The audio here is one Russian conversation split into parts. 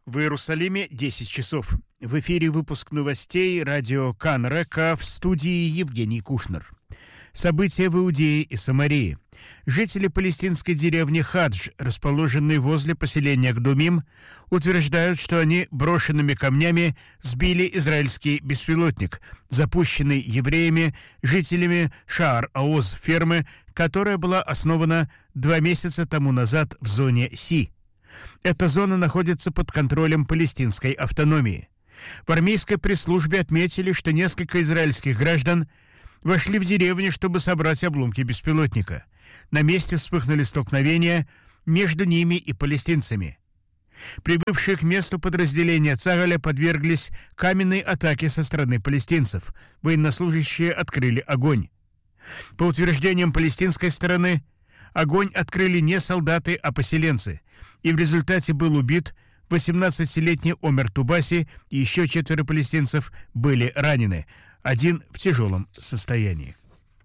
В Иерусалиме 10 часов. В эфире выпуск новостей радио Кан Река, в студии Евгений Кушнер. События в Иудее и Самарии. Жители палестинской деревни Хадж, расположенной возле поселения Кдумим, утверждают, что они брошенными камнями сбили израильский беспилотник, запущенный евреями, жителями Шаар-Аоз фермы, которая была основана 2 месяца тому назад в зоне Си. Эта зона находится под контролем палестинской автономии. В армейской пресс-службе отметили, что несколько израильских граждан вошли в деревню, чтобы собрать обломки беспилотника. На месте вспыхнули столкновения между ними и палестинцами. Прибывшие к месту подразделения Цагаля подверглись каменной атаке со стороны палестинцев. Военнослужащие открыли огонь. По утверждениям палестинской стороны, огонь открыли не солдаты, а поселенцы. И в результате был убит 18-летний Омер Тубаси, и еще 4 палестинцев были ранены, 1 в тяжелом состоянии.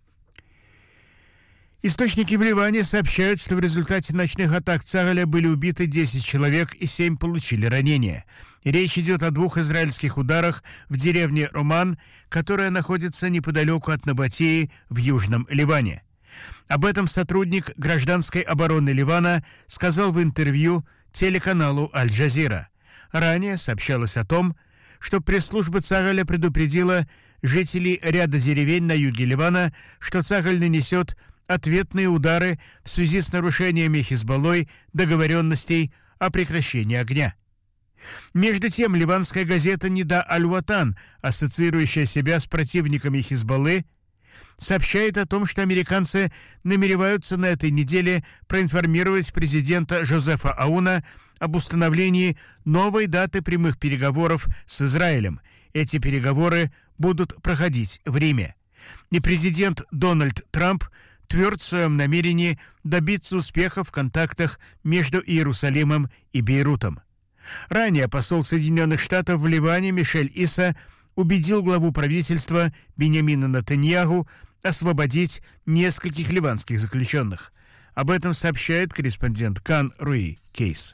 Источники в Ливане сообщают, что в результате ночных атак Цагаля были убиты 10 человек и 7 получили ранения. Речь идет о 2 израильских ударах в деревне Роман, которая находится неподалеку от Набатеи в Южном Ливане. Об этом сотрудник гражданской обороны Ливана сказал в интервью телеканалу Аль-Джазира. Ранее сообщалось о том, что пресс-служба Цагаля предупредила жителей ряда деревень на юге Ливана, что Цагаль нанесет ответные удары в связи с нарушениями Хизбаллой договоренностей о прекращении огня. Между тем, ливанская газета «Нида Аль-Ватан», ассоциирующая себя с противниками Хизбаллы, сообщает о том, что американцы намереваются на этой неделе проинформировать президента Жозефа Ауна об установлении новой даты прямых переговоров с Израилем. Эти переговоры будут проходить в Риме. И президент Дональд Трамп тверд в своем намерении добиться успеха в контактах между Иерусалимом и Бейрутом. Ранее посол Соединенных Штатов в Ливане Мишель Иса убедил главу правительства Биньямина Нетаньяху освободить нескольких ливанских заключенных. Об этом сообщает корреспондент Кан Руи Кейс.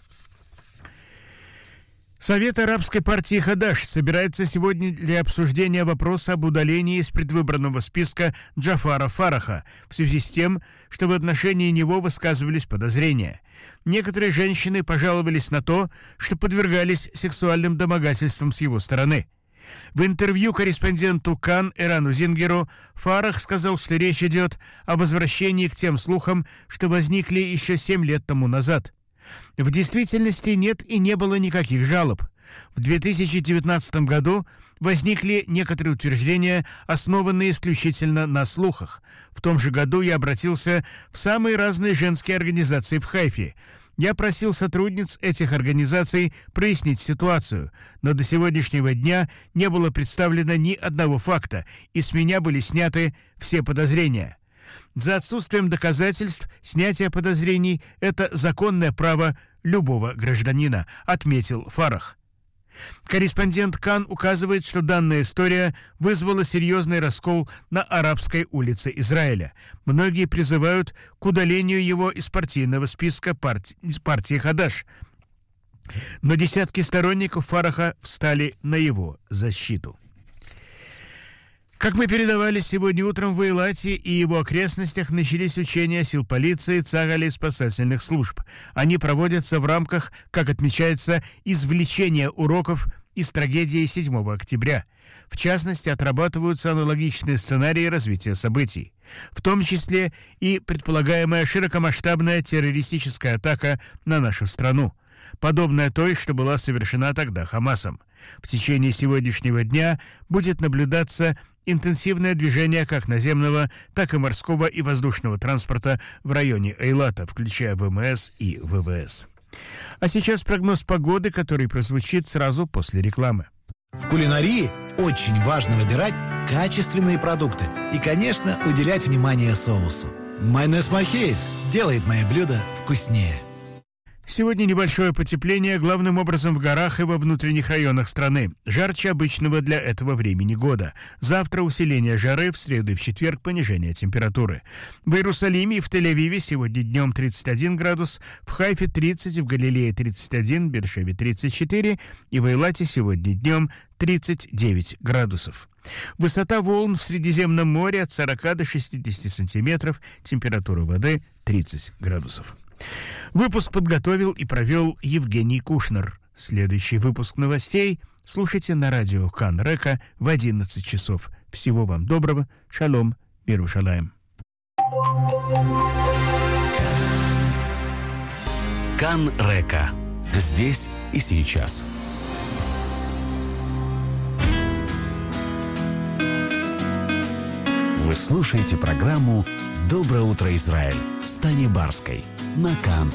Совет арабской партии «Хадаш» собирается сегодня для обсуждения вопроса об удалении из предвыборного списка Джафара Фараха в связи с тем, что в отношении него высказывались подозрения. Некоторые женщины пожаловались на то, что подвергались сексуальным домогательствам с его стороны. В интервью корреспонденту Кан Эрану Зингеру Фарах сказал, что речь идет о возвращении к тем слухам, что возникли еще 7 лет тому назад. В действительности нет и не было никаких жалоб. В 2019 году возникли некоторые утверждения, основанные исключительно на слухах. В том же году я обратился в самые разные женские организации в Хайфе. Я просил сотрудниц этих организаций прояснить ситуацию, но до сегодняшнего дня не было представлено ни одного факта, и с меня были сняты все подозрения. За отсутствием доказательств снятие подозрений – это законное право любого гражданина, отметил Фарах. Корреспондент Кан указывает, что данная история вызвала серьезный раскол на арабской улице Израиля. Многие призывают к удалению его из партийного списка партии Хадаш. Но десятки сторонников Фараха встали на его защиту. Как мы передавали сегодня утром, в Эйлате и его окрестностях начались учения сил полиции, Цагаля и спасательных служб. Они проводятся в рамках, как отмечается, извлечения уроков из трагедии 7 октября. В частности, отрабатываются аналогичные сценарии развития событий, в том числе и предполагаемая широкомасштабная террористическая атака на нашу страну, подобная той, что была совершена тогда Хамасом. В течение сегодняшнего дня будет наблюдаться интенсивное движение как наземного, так и морского и воздушного транспорта в районе Эйлата, включая ВМС и ВВС. А сейчас прогноз погоды, который прозвучит сразу после рекламы. В кулинарии очень важно выбирать качественные продукты и, конечно, уделять внимание соусу. Майонез Махеев делает мои блюда вкуснее. Сегодня небольшое потепление, главным образом в горах и во внутренних районах страны. Жарче обычного для этого времени года. Завтра усиление жары, в среду и в четверг понижение температуры. В Иерусалиме и в Тель-Авиве сегодня днем 31 градус, в Хайфе 30, в Галилее 31, в Бер-Шеве 34 и в Эйлате сегодня днем 39 градусов. Высота волн в Средиземном море от 40 до 60 сантиметров, температура воды 30 градусов. Выпуск подготовил и провел Евгений Кушнер. Следующий выпуск новостей слушайте на радио Кан Река в 11 часов. Всего вам доброго. Шалом. Иерушалаим. Кан Река. Здесь и сейчас. Вы слушаете программу «Доброе утро, Израиль» с Таней Барской на Кан